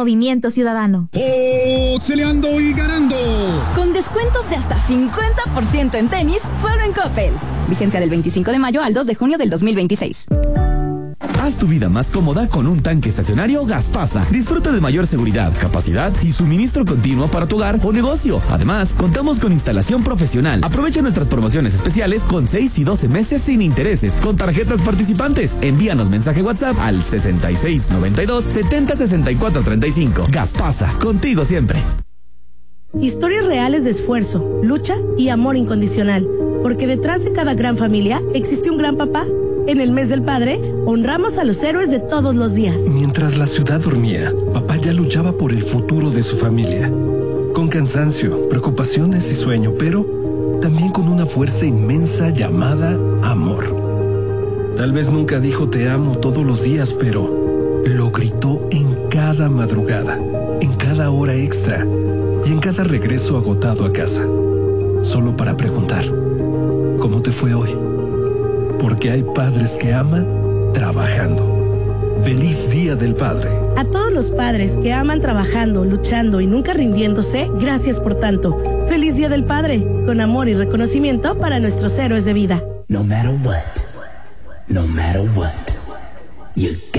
Movimiento Ciudadano. ¡Celeando y ganando! Con descuentos de hasta 50% en tenis, solo en Coppel. Vigencia del 25 de mayo al 2 de junio del 2026. Haz tu vida más cómoda con un tanque estacionario Gaspasa. Disfruta de mayor seguridad, capacidad y suministro continuo para tu hogar o negocio. Además, contamos con instalación profesional. Aprovecha nuestras promociones especiales con 6 y 12 meses sin intereses con tarjetas participantes. Envíanos mensaje WhatsApp al 6692 706435. Gaspasa, contigo siempre. Historias reales de esfuerzo, lucha y amor incondicional. Porque detrás de cada gran familia existe un gran papá. En el mes del padre, honramos a los héroes de todos los días. Mientras la ciudad dormía, papá ya luchaba por el futuro de su familia. Con cansancio, preocupaciones y sueño, pero también con una fuerza inmensa llamada amor. Tal vez nunca dijo te amo todos los días, pero lo gritó en cada madrugada, en cada hora extra y en cada regreso agotado a casa. Solo para preguntar, ¿cómo te fue hoy? Porque hay padres que aman trabajando. ¡Feliz Día del Padre! A todos los padres que aman trabajando, luchando y nunca rindiéndose, gracias por tanto. ¡Feliz Día del Padre! Con amor y reconocimiento para nuestros héroes de vida. No matter what, you